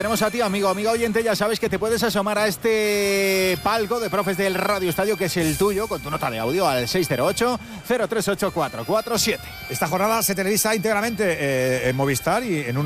Tenemos a ti, amigo oyente, ya sabes que te puedes asomar a este palco de profes del Radio Estadio, que es el tuyo, con tu nota de audio al 608-038-447. Esta jornada se televisa íntegramente en Movistar y en un